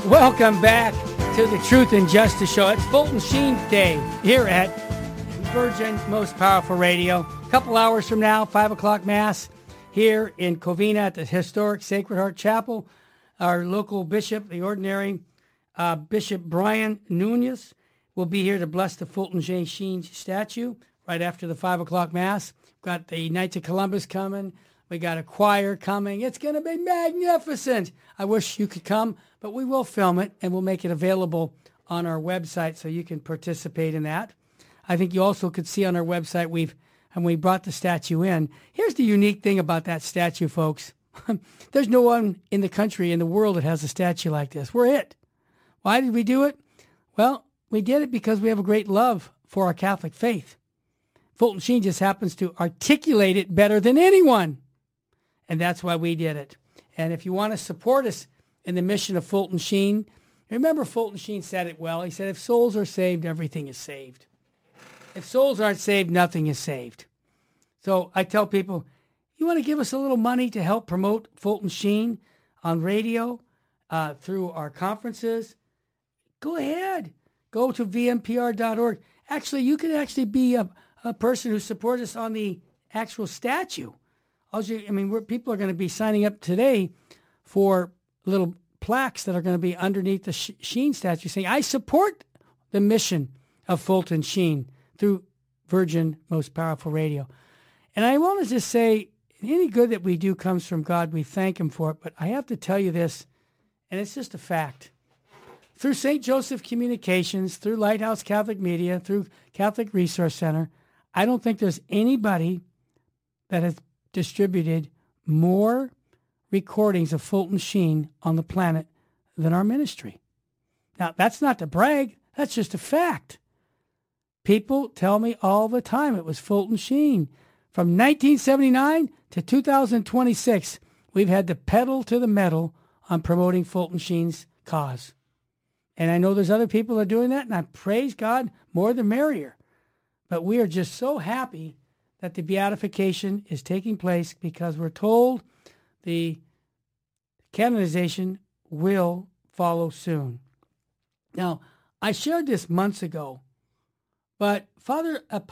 Welcome back to the Truth and Justice Show. It's Fulton Sheen Day here at Virgin Most Powerful Radio. A couple hours from now, 5 o'clock Mass here in Covina at the historic Sacred Heart Chapel. Our local bishop, the ordinary Bishop Brian Nunez, will be here to bless the Fulton J. Sheen statue right after the 5 o'clock Mass. We've got the Knights of Columbus coming. We got a choir coming. It's going to be magnificent. I wish you could come, but we will film it and we'll make it available on our website so you can participate in that. I think you also could see on our website we brought the statue in. Here's the unique thing about that statue, folks. There's no one in the country, in the world that has a statue like this. We're it. Why did we do it? Well, we did it because we have a great love for our Catholic faith. Fulton Sheen just happens to articulate it better than anyone. And that's why we did it. And if you want to support us in the mission of Fulton Sheen, remember Fulton Sheen said it well. He said, if souls are saved, everything is saved. If souls aren't saved, nothing is saved. So I tell people, you want to give us a little money to help promote Fulton Sheen on radio, through our conferences, go ahead. Go to vmpr.org. Actually, you can actually be a person who supports us on the actual statue. People are going to be signing up today for little plaques that are going to be underneath the Sheen statue saying, I support the mission of Fulton Sheen through Virgin Most Powerful Radio. And I want to just say, any good that we do comes from God. We thank him for it. But I have to tell you this, and it's just a fact. Through St. Joseph Communications, through Lighthouse Catholic Media, through Catholic Resource Center, I don't think there's anybody that has distributed more recordings of Fulton Sheen on the planet than our ministry. Now, that's not to brag. That's just a fact. People tell me all the time it was Fulton Sheen. From 1979 to 2026, we've had the pedal to the metal on promoting Fulton Sheen's cause. And I know there's other people that are doing that, and I praise God, more the merrier. But we are just so happy that the beatification is taking place because we're told the canonization will follow soon. Now, I shared this months ago, but Father